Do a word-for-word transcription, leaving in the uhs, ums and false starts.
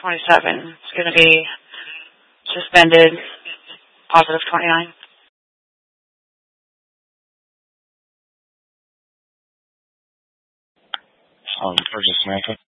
twenty-seven. It's going to be suspended, positive twenty-nine. Um, Purchase Samantha.